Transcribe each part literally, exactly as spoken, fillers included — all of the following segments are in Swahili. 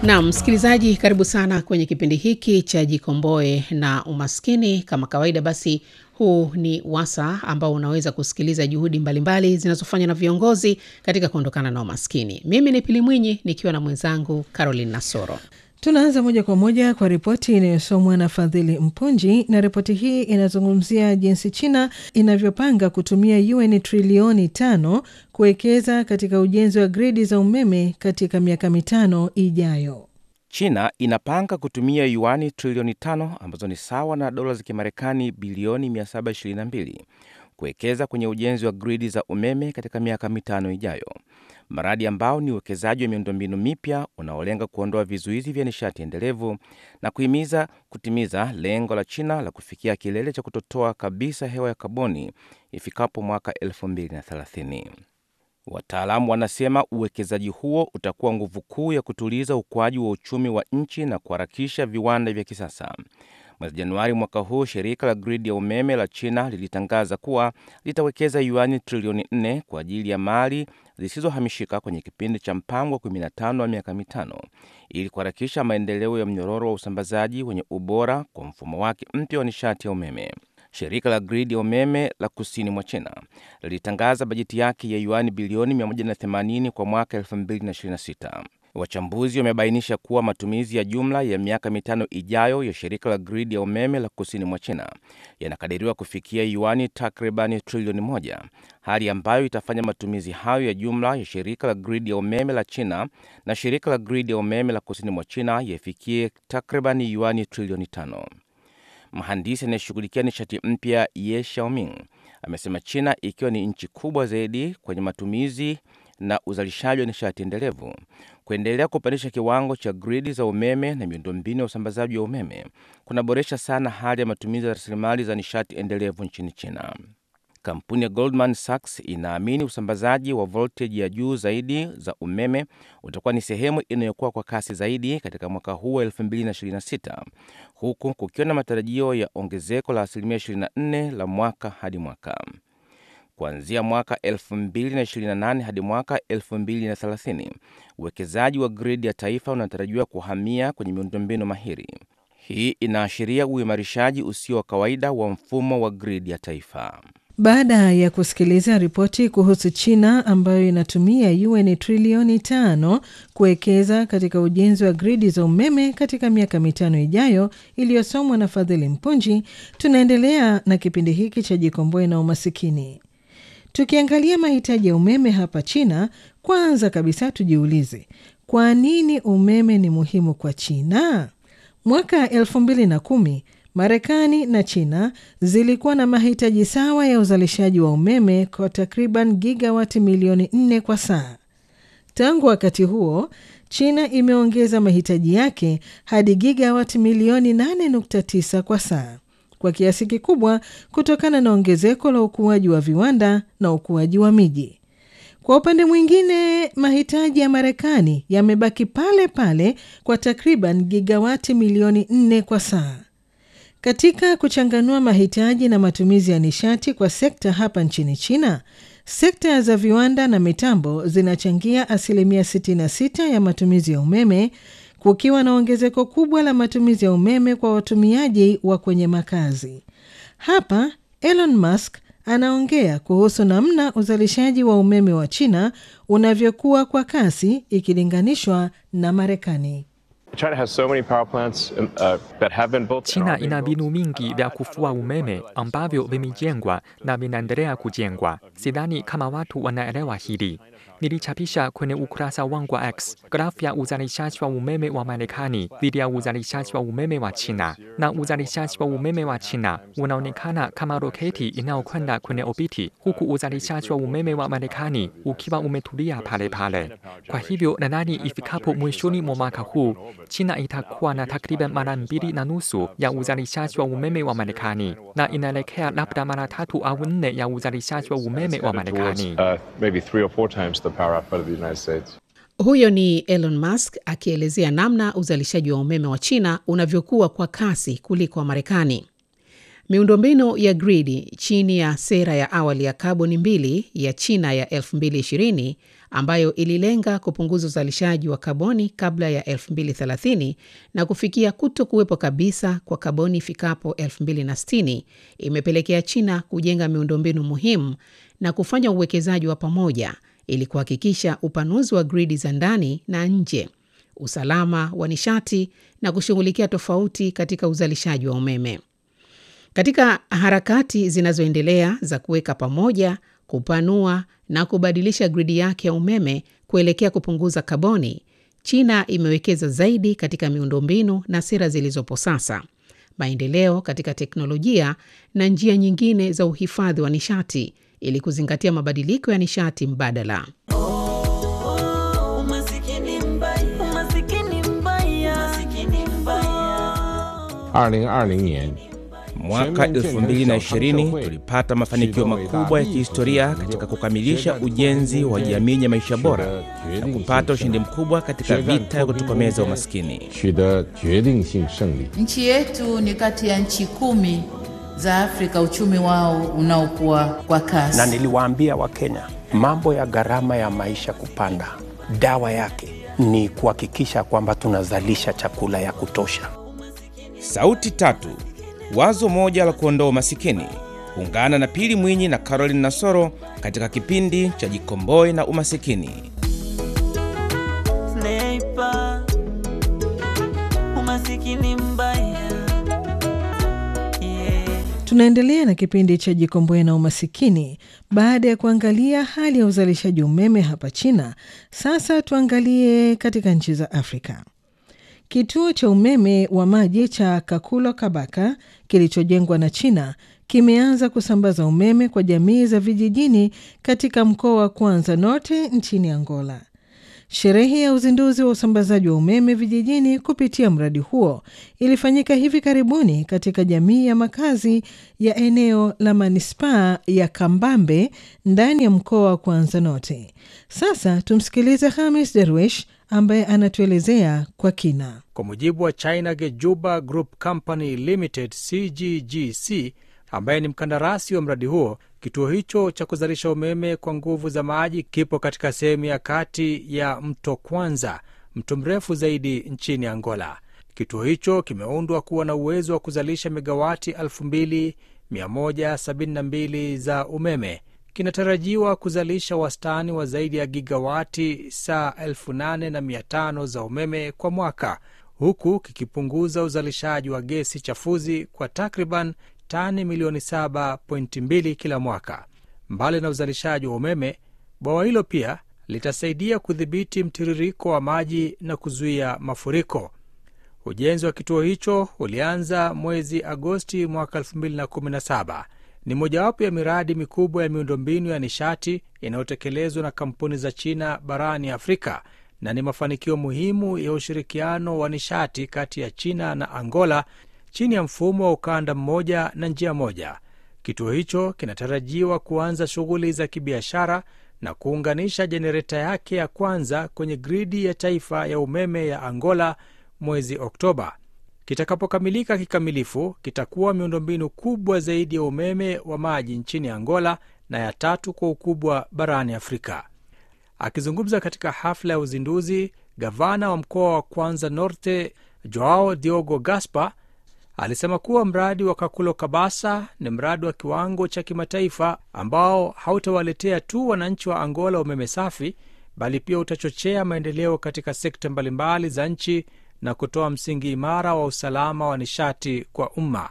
Na msikilizaji, karibu sana kwenye kipindi hiki cha Jikomboe na Umaskini. Kama kawaida basi huu ni wasa ambao unaweza kusikiliza juhudi mbalimbali zinazofanywa na viongozi katika kuondokana na umaskini. Mimi ni Pili Mwinyi nikiwa na mwenzangu Caroline Nasoro. Tunaanza moja kwa moja kwa ripoti inayosomwa na Fadhili Mpunji, na ripoti hii inazungumzia jinsi China inavyopanga kutumia U N trilioni tano kuwekeza katika ujenzi wa gridi za umeme katika miaka mitano ijayo. China inapanga kutumia yuani trilioni tano ambazo ni sawa na dola za Kimarekani bilioni mia saba ishirini na mbili kuwekeza kwenye ujenzi wa gridi za umeme katika miaka mitano ijayo. Mradi ambao ni uwekezaji wa miundombinu mipya unaolenga kuondoa vizuizi vya nishati endelevu na kuhimiza kutimiza lengo la China la kufikia kilele cha kutotoa kabisa hewa ya kaboni ifikapo mwaka elfu mbili na thelathini. Wataalamu wanasema uwekezaji huo utakuwa nguvu kuu ya kutuliza ukuaji wa uchumi wa nchi na kuharakisha viwanda vya kisasa. Mwezi Januari mwaka huu, shirika la gridi ya umeme la China lilitangaza kuwa litawekeza yuani trilioni nne kwa ajili ya mali zisizohamishika kwenye kipindi cha mpango wa kumi na tano wa miaka mitano ili kuharakisha maendeleo ya mnyororo wa usambazaji wenye ubora kwa mfumo wake mpya wa nishati ya umeme. Shirika la gridi ya umeme la kusini mwa China lilitangaza bajeti yake ya yuani bilioni mia moja na themanini kwa mwaka elfu mbili na ishirini na sita. Wachambuzi wamebainisha kuwa matumizi ya jumla ya miaka mitano ijayo ya shirika la gridi ya umeme la kusini mwa China yanakadiriwa kufikia yuani takribani trilioni moja, hali ambayo itafanya matumizi hayo ya jumla ya shirika la gridi ya umeme la China na shirika la gridi ya umeme la kusini mwa China yafikie takribani yuani trilioni tano. Mhandisi anayeshughulikia nishati mpya Ye Xiaoming amesema China, ikiwa ni nchi kubwa zaidi kwenye matumizi na uzalishaji wa nishati endelevu, kuendelea kupandisha kiwango cha gridi za umeme na miundombinu ya usambazaji wa umeme kunaboresha sana hali ya matumizi ya rasilimali za nishati endelevu nchini China. Kampuni ya Goldman Sachs inaamini usambazaji wa voltage ya juu zaidi za umeme utakuwa ni sehemu inayokuwa kwa kasi zaidi katika mwaka huu elfu mbili na ishirini na sita, huku kukiwa na matarajio ya ongezeko la asilimia ishirini na nne la mwaka hadi mwaka. Kuanzia mwaka elfu mbili na ishirini na nane hadi mwaka elfu mbili na thelathini, uwekezaji wa gridi ya taifa unatarajiwa kuhamia kwenye miundombinu mahiri. Hii inaashiria uimarishaji usio wa kawaida wa mfumo wa gridi ya taifa. Baada ya kusikiliza ripoti kuhusu China ambayo inatumia U N trilioni tano kuwekeza katika ujenzi wa gridi za umeme katika miaka mitano ijayo iliyosomwa na Fadhili Mpunji, tunaendelea na kipindi hiki cha Jikomboe na Umasikini. Tukiangalia mahitaji ya umeme hapa China, kwanza kabisa tujiulize, kwa nini umeme ni muhimu kwa China? Mwaka elfu mbili na kumi, Marekani na China zilikuwa na mahitaji sawa ya uzalishaji wa umeme kwa takriban gigawati milioni nne kwa saa. Tangu wakati huo, China imeongeza mahitaji yake hadi gigawati milioni nane nukta tisa kwa saa, kwa kiasi kikubwa kutokana na ongezeko la ukuaji wa viwanda na ukuaji wa miji. Kwa upande mwingine, mahitaji ya Marekani yamebaki pale pale kwa takriban gigawati milioni nne kwa saa. Katika kuchanganua mahitaji na matumizi ya nishati kwa sekta hapa nchini China, sekta za viwanda na mitambo zinachangia asilimia sitini na sita ya matumizi ya umeme, kukiwa na ongezeko kubwa la matumizi ya umeme kwa watumiaji wa kwenye makazi. Hapa Elon Musk anaongea kuhusu namna uzalishaji wa umeme wa China unavyokuwa kwa kasi ikilinganishwa na Marekani. China has so many power plants uh, that have been built. China ina vinu mingi vya kufua umeme ambavyo vimejengwa na vinaendelea kujengwa. Sidhani kama watu wanaelewa hili. Nilichapisha kwenye ukurasa wangu wa X grafu ya uzalishaji wa umeme wa Marekani dhidi ya uzalishaji wa umeme wa China, na uzalishaji wa umeme wa China unaonekana kama roketi inayokwenda kwenye obiti, huku uzalishaji wa umeme wa Marekani ukiwa umetulia pale pale. Kwa hivyo nadhani ifikapo mwishoni mwa mwaka huu, China itakuwa na takriban mara mbili na nusu ya uzalishaji wa umeme wa Marekani, na inaelekea labda mara tatu au nne ya uzalishaji wa umeme wa Marekani. Huyo ni Elon Musk akielezea namna uzalishaji wa umeme wa China unavyokuwa kwa kasi kuliko wa Marekani. Miundombinu ya gridi chini ya sera ya awali ya kaboni mbili ya China ya elfu mbili ishirini ambayo ililenga kupunguza uzalishaji wa kaboni kabla ya elfu mbili thelathini na kufikia kuto kuwepo kabisa kwa kaboni ifikapo elfu mbili sitini, imepelekea China kujenga miundombinu muhimu na kufanya uwekezaji wa pamoja ili kuhakikisha upanuzi wa gridi za ndani na nje, usalama wa nishati na kushughulikia tofauti katika uzalishaji wa umeme. Katika harakati zinazoendelea za kuweka pamoja, kupanua na kubadilisha gridi yake ya umeme kuelekea kupunguza kaboni, China imewekeza zaidi katika miundombinu na sera zilizopo sasa, maendeleo katika teknolojia na njia nyingine za uhifadhi wa nishati ili kuzingatia mabadiliko ya nishati mbadala. Mwaka elfu mbili na ishirini tulipata mafanikio makubwa ya kihistoria katika kukamilisha ujenzi wa jamii ya maisha bora na kupata ushindi mkubwa katika vita ya kutokomeza umaskini. Nchi yetu ni kati ya nchi kumi za Afrika uchumi wao unaokuwa kwa kasi. Na niliwaambia Wakenya, mambo ya gharama ya maisha kupanda, dawa yake ni kuhakikisha kwamba tunazalisha chakula ya kutosha. Sauti tatu, wazo moja la kuondoa umasikini. Ungana na Pili Mwinyi na Caroline Nasoro katika kipindi cha Jikomboe na Umasikini. Sniper, umasikini mbaya. Yeah. Tunaendelea na kipindi cha Jikomboe na Umasikini. Baada ya kuangalia hali ya uzalishaji umeme hapa China, sasa tuangalie katika nchi za Afrika. Kituo cha umeme wa maji cha Kakulo Kabaka kilichojengwa na China kimeanza kusambaza umeme kwa jamii za vijijini katika mkoa wa Kwanza Norte nchini Angola. Sherehe ya uzinduzi wa usambazaji wa umeme vijijini kupitia mradi huo ilifanyika hivi karibuni katika jamii ya makazi ya eneo la manispaa ya Kambambe ndani ya mkoa wa Kwanza Norte. Sasa tumsikilize Hamis Derwish ambaye anatuelezea kwa kina. Kwa mujibu wa China Gejuba Group Company Limited C G G C, ambaye ni mkandarasi wa mradi huo, kituo hicho cha kuzalisha umeme kwa nguvu za maji kipo katika sehemu ya kati ya mto Kwanza, mto mrefu zaidi nchini Angola. Kituo hicho kimeundwa kuwa na uwezo wa kuzalisha megawati elfu mbili mia moja sabini na mbili za umeme. Kinatarajiwa kuzalisha wastani wa zaidi ya gigawati saa elfu nane na mia tano za umeme kwa mwaka, huku kikipunguza uzalishaji wa gesi chafuzi kwa takriban tani milioni saba nukta mbili kila mwaka. Mbali na uzalishaji wa umeme, bwawa hilo pia litasaidia kudhibiti mtiririko wa maji na kuzuia mafuriko. Ujenzi wa kituo hicho ulianza mwezi Agosti mwaka elfu mbili kumi na saba. Ni mojawapo ya miradi mikubwa ya miundombinu ya nishati inayotekelezwa na kampuni za China barani Afrika, na ni mafanikio muhimu ya ushirikiano wa nishati kati ya China na Angola chini ya mfumo wa ukanda mmoja na njia moja. Kituo hicho kinatarajiwa kuanza shughuli za kibiashara na kuunganisha jenereta yake ya kwanza kwenye gridi ya taifa ya umeme ya Angola mwezi Oktoba. Kitakapokamilika kikamilifu, kitakuwa miundombinu kubwa zaidi ya umeme wa maji nchini Angola na ya tatu kwa ukubwa barani Afrika. Akizungumza katika hafla ya uzinduzi, gavana wa mkoa wa Kwanza Norte Joao Diogo Gaspar alisema kuwa mradi wa Kakulo Kabasa ni mradi wa kiwango cha kimataifa ambao hautawaletea tu wananchi wa Angola umeme safi, bali pia utachochea maendeleo katika sekta mbalimbali za nchi na kutoa msingi imara wa usalama wa nishati kwa umma.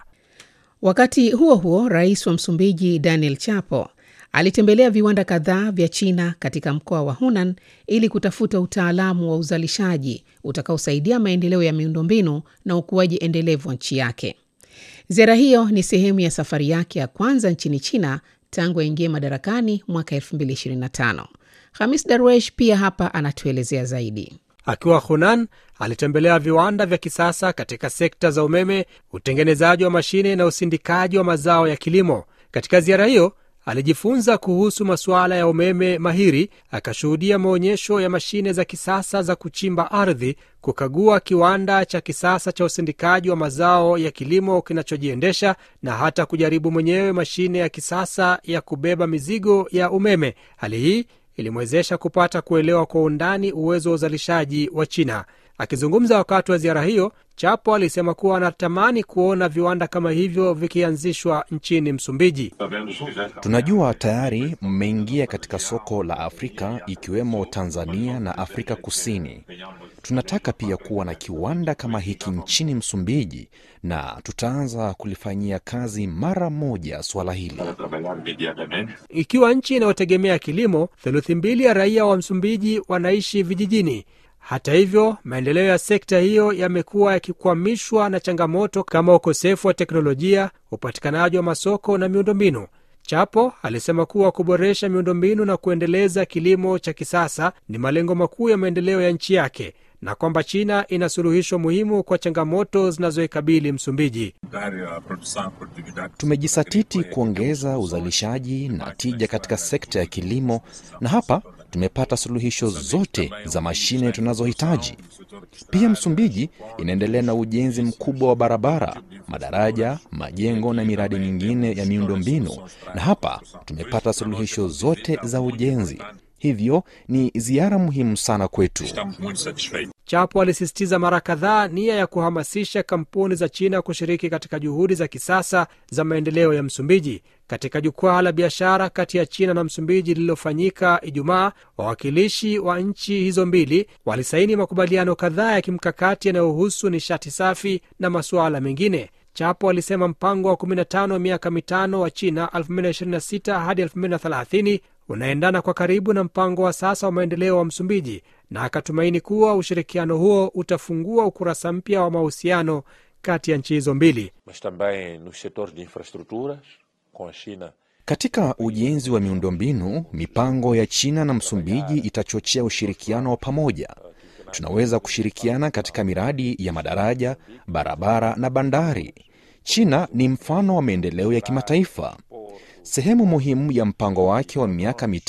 Wakati huo huo, rais wa Msumbiji Daniel Chapo alitembelea viwanda kadhaa vya China katika mkoa wa Hunan ili kutafuta utaalamu wa uzalishaji utakaosaidia maendeleo ya miundombinu na ukuaji endelevu wa nchi yake. Ziara hiyo ni sehemu ya safari yake ya kwanza nchini China tangu aingie madarakani mwaka elfu mbili ishirini na tano. Hamis Darwesh pia hapa anatuelezea zaidi. Akiwa Hunan, alitembelea viwanda vya kisasa katika sekta za umeme, utengenezaji wa mashine na usindikaji wa mazao ya kilimo. Katika ziara hiyo, alijifunza kuhusu masuala ya umeme mahiri, akashuhudia maonyesho ya mashine za kisasa za kuchimba ardhi, kukagua kiwanda cha kisasa cha usindikaji wa mazao ya kilimo kinachojiendesha, na hata kujaribu mwenyewe mashine ya kisasa ya kubeba mizigo ya umeme. Hali hii ilimwezesha kupata kuelewa kwa undani uwezo wa uzalishaji wa China. Akizungumza wakati wa ziara hiyo, Chapo alisema kuwa anatamani kuona viwanda kama hivyo vikianzishwa nchini Msumbiji. Tunajua tayari mmeingia katika soko la Afrika ikiwemo Tanzania na Afrika Kusini. Tunataka pia kuwa na kiwanda kama hiki nchini Msumbiji na tutaanza kulifanyia kazi mara moja swala hili. Ikiwa nchi inayotegemea kilimo, theluthi mbili ya raia wa Msumbiji wanaishi vijijini. Hata hivyo, maendeleo ya sekta hiyo yamekuwa yakikwamishwa na changamoto kama ukosefu wa teknolojia, upatikanaji wa masoko na miundombinu. Chapo alisema kuwa kuboresha miundombinu na kuendeleza kilimo cha kisasa ni malengo makuu ya maendeleo ya nchi yake, na kwamba China ina suluhisho muhimu kwa changamoto zinazoikabili Msumbiji. Tumejisatiti kuongeza uzalishaji na tija katika sekta ya kilimo, na hapa tumepata suluhisho zote za mashine tunazohitaji. Pia Msumbiji inaendelea na ujenzi mkubwa wa barabara, madaraja, majengo na miradi mingine ya miundombinu, na hapa tumepata suluhisho zote za ujenzi. Hivyo ni ziara muhimu sana kwetu. Chapo alisisitiza mara kadhaa nia ya kuhamasisha kampuni za China kushiriki katika juhudi za kisasa za maendeleo ya Msumbiji. Katika jukwaa la biashara kati ya China na Msumbiji lililofanyika Ijumaa, wawakilishi wa nchi hizo mbili walisaini makubaliano kadhaa ya kimkakati yanayohusu nishati safi na masuala mengine. Chapo alisema mpango wa kumi na tano wa miaka mitano wa China elfu mbili ishirini na sita hadi elfu mbili thelathini unaendana kwa karibu na mpango wa sasa wa maendeleo wa Msumbiji, na akatumaini kuwa ushirikiano huo utafungua ukurasa mpya wa mahusiano kati ya nchi hizo mbili. Katika ujenzi wa miundombinu, mipango ya China na Msumbiji itachochea ushirikiano wa pamoja. Tunaweza kushirikiana katika miradi ya madaraja, barabara na bandari. China ni mfano wa maendeleo ya kimataifa. Sehemu muhimu ya mpango wake wa miaka mitano